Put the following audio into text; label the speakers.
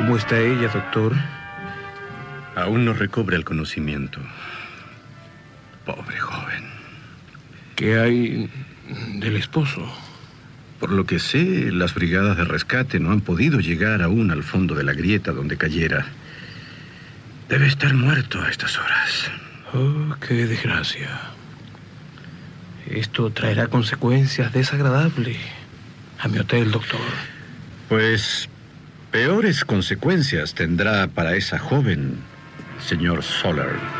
Speaker 1: ¿Cómo está ella, doctor?
Speaker 2: Aún no recobra el conocimiento. Pobre joven.
Speaker 1: ¿Qué hay del esposo?
Speaker 2: Por lo que sé, las brigadas de rescate no han podido llegar aún al fondo de la grieta donde cayera. Debe estar muerto a estas horas.
Speaker 1: Oh, qué desgracia. Esto traerá consecuencias desagradables a mi hotel, doctor.
Speaker 2: Pues peores consecuencias tendrá para esa joven, señor Soller.